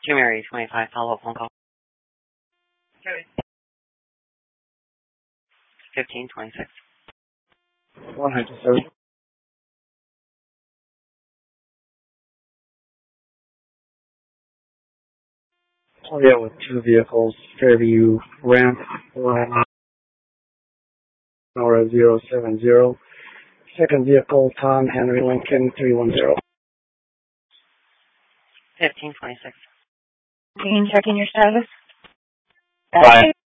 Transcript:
Mary 25, follow-up phone call. 1526. 107. Oh yeah, with two vehicles, Fairview Ramp, Nora 070. Second vehicle, Tom Henry Lincoln 310. 1526. Checking your status. Bye.